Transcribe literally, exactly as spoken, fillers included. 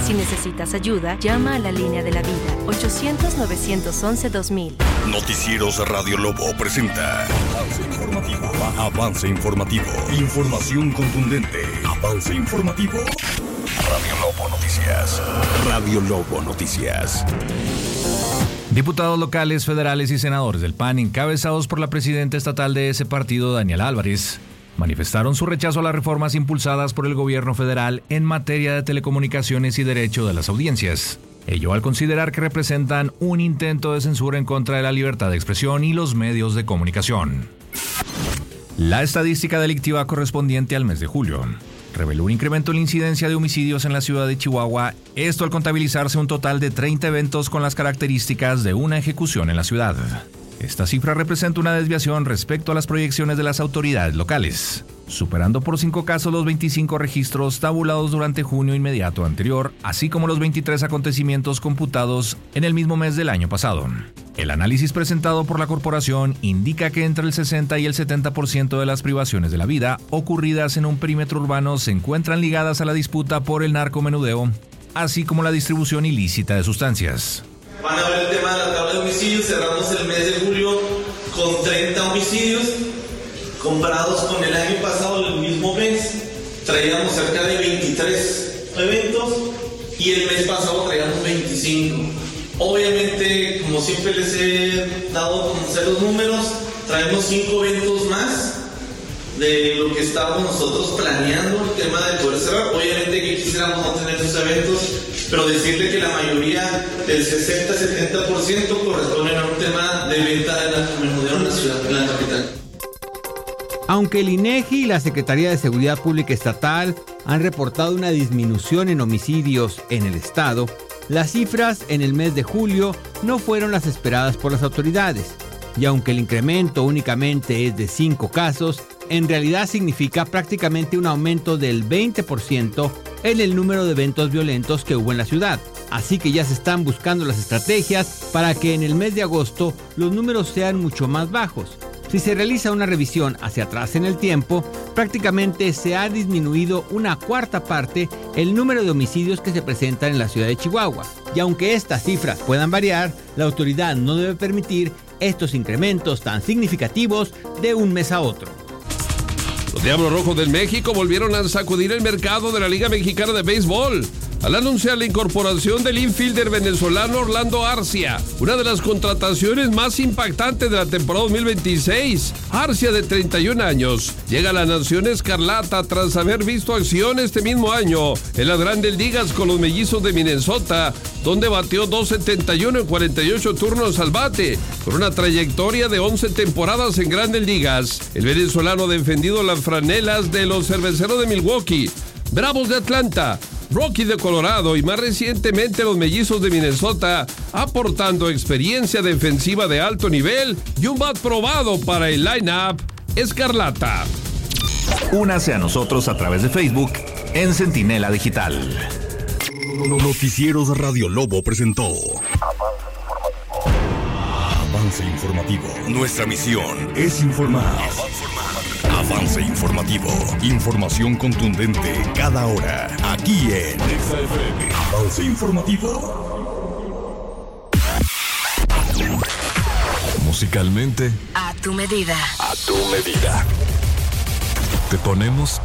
Si necesitas ayuda, llama a la línea de la vida, ochocientos, novecientos once, dos mil. Noticieros Radio Lobo presenta Avance Informativo. Avance Informativo. Información contundente. Avance Informativo. Radio Lobo Noticias. Radio Lobo Noticias. Diputados locales, federales y senadores del P A N, encabezados por la presidenta estatal de ese partido, Daniela Álvarez, manifestaron su rechazo a las reformas impulsadas por el gobierno federal en materia de telecomunicaciones y derecho de las audiencias. Ello al considerar que representan un intento de censura en contra de la libertad de expresión y los medios de comunicación. La estadística delictiva correspondiente al mes de julio reveló un incremento en la incidencia de homicidios en la ciudad de Chihuahua, esto al contabilizarse un total de treinta eventos con las características de una ejecución en la ciudad. Esta cifra representa una desviación respecto a las proyecciones de las autoridades locales, superando por cinco casos los veinticinco registros tabulados durante junio inmediato anterior, así como los veintitrés acontecimientos computados en el mismo mes del año pasado. El análisis presentado por la corporación indica que entre el sesenta y el setenta por ciento de las privaciones de la vida ocurridas en un perímetro urbano se encuentran ligadas a la disputa por el narcomenudeo, así como la distribución ilícita de sustancias. Van a ver el tema de la tabla de homicidios. Cerramos el mes de julio con treinta homicidios, comparados con el año pasado, el mismo mes, traíamos cerca de veintitrés eventos y el mes pasado traíamos veinticinco. Obviamente, como siempre les he dado a conocer los números, traemos cinco eventos más de lo que estábamos nosotros planeando, el tema de poder cerrar. Obviamente que quisiéramos no tener esos eventos, pero decirle que la mayoría, del sesenta a setenta por ciento, corresponden a un tema de venta de narcomenudeo en la ciudad, en la capital. Aunque el INEGI y la Secretaría de Seguridad Pública Estatal han reportado una disminución en homicidios en el estado, las cifras en el mes de julio no fueron las esperadas por las autoridades. Y aunque el incremento únicamente es de cinco casos, en realidad significa prácticamente un aumento del veinte por ciento en el número de eventos violentos que hubo en la ciudad. Así que ya se están buscando las estrategias para que en el mes de agosto los números sean mucho más bajos. Si se realiza una revisión hacia atrás en el tiempo, prácticamente se ha disminuido una cuarta parte el número de homicidios que se presentan en la ciudad de Chihuahua. Y aunque estas cifras puedan variar, la autoridad no debe permitir estos incrementos tan significativos de un mes a otro. Los Diablos Rojos del México volvieron a sacudir el mercado de la Liga Mexicana de Béisbol al anunciar la incorporación del infielder venezolano Orlando Arcia, una de las contrataciones más impactantes de la temporada dos mil veintiséis. Arcia, de treinta y un años, llega a la Nación Escarlata tras haber visto acción este mismo año en las Grandes Ligas con los Mellizos de Minnesota, donde batió dos setenta y uno en cuarenta y ocho turnos al bate, con una trayectoria de once temporadas en Grandes Ligas. El venezolano ha defendido las franelas de los Cerveceros de Milwaukee, Bravos de Atlanta, Rockies de Colorado y más recientemente los Mellizos de Minnesota, aportando experiencia defensiva de alto nivel y un bat probado para el line-up Escarlata. Únase a nosotros a través de Facebook en Centinela Digital. Noticieros Radio Lobo presentó Avance Informativo. Nuestra misión es informar. Avance Informativo. Información contundente cada hora. Aquí en Avance Informativo. Musicalmente, A tu medida. a tu medida. Te ponemos